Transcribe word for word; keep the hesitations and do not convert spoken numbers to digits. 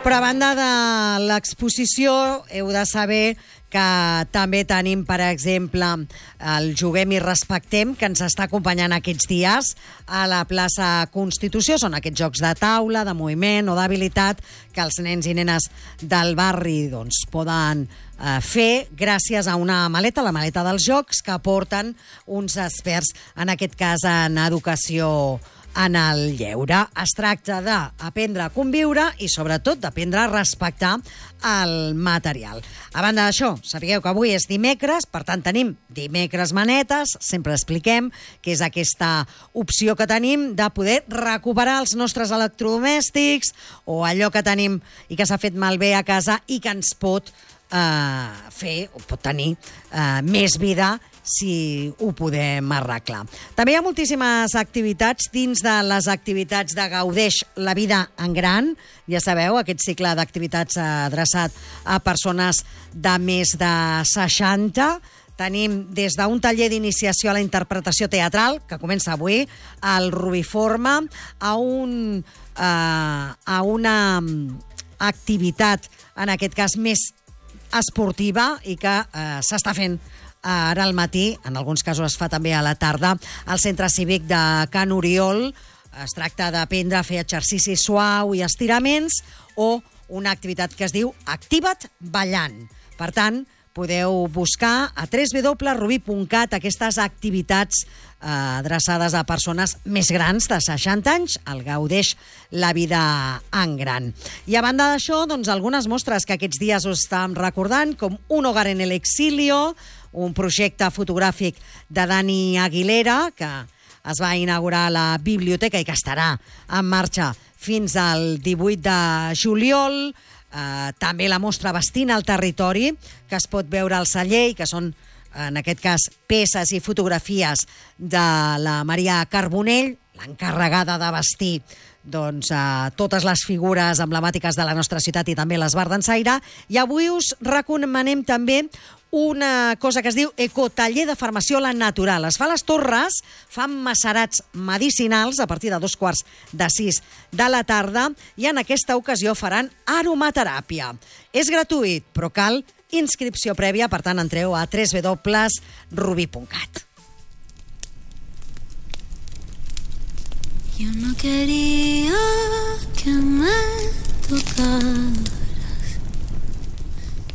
Però a banda de l'exposició, heu de saber que també tenim, per exemple, el Juguem i Respectem, que ens està acompanyant aquests dies a la plaça Constitució. Són aquests jocs de taula, de moviment o d'habilitat que els nens i nenes del barri doncs, poden eh, fer gràcies a una maleta, la maleta dels jocs, que porten uns experts, en aquest cas en educació en el lleure. Es tracta d'aprendre a conviure i, sobretot, d'aprendre a respectar el material. A banda d'això, sapigueu que avui és dimecres, per tant, tenim dimecres manetes, sempre expliquem que és aquesta opció que tenim de poder recuperar els nostres electrodomèstics o allò que tenim i que s'ha fet malbé a casa i que ens pot eh, fer, o pot tenir eh, més vida si ho podem arreglar. També hi ha moltíssimes activitats dins de les activitats de Gaudeix la vida en gran. Ja sabeu, aquest cicle d'activitats adreçat a persones de més de seixanta. Tenim des d'un taller d'iniciació a la interpretació teatral, que comença avui, al Rubiforme, a, un, eh, a una activitat, en aquest cas més esportiva, i que eh, s'està fent ara al matí, en alguns casos es fa també a la tarda, al Centre Cívic de Can Oriol. Es tracta d'aprendre a fer exercici suau i estiraments o una activitat que es diu Activa't ballant. Per tant, podeu buscar a w w w punt rubi punt cat aquestes activitats eh, adreçades a persones més grans de seixanta anys. El Gaudeix la vida en gran. I a banda d'això, doncs, algunes mostres que aquests dies us estàvem recordant, com Un hogar en el exilio, un projecte fotogràfic de Dani Aguilera, que es va inaugurar a la biblioteca i que estarà en marxa fins al divuit de juliol. Eh, també la mostra Vestint el territori, que es pot veure al celler i que són, en aquest cas, peces i fotografies de la Maria Carbonell, l'encarregada de vestir doncs, eh, totes les figures emblemàtiques de la nostra ciutat i també l'Esbart d'en Saire. I avui us recomanem també una cosa que es diu Ecotaller de Farmació La Natural. Es fa a les Torres, fan macerats medicinals a partir de dos quarts de sis de la tarda i en aquesta ocasió faran aromateràpia. És gratuït, però cal inscripció prèvia, per tant entreu a w w w punt rubi punt cat. Yo no quería que me tocara